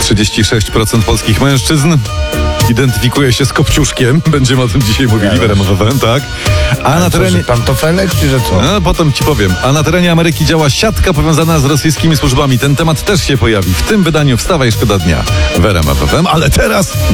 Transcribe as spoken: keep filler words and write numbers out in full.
trzydzieści sześć procent polskich mężczyzn identyfikuje się z Kopciuszkiem. Będziemy o tym dzisiaj mówili w R M F F M, tak? A na terenie... Pantofelek, czy że co? No, potem ci powiem. A na terenie Ameryki działa siatka powiązana z rosyjskimi służbami. Ten temat też się pojawi w tym wydaniu Wstawaj, szkoda dnia w R M F F M. Ale teraz...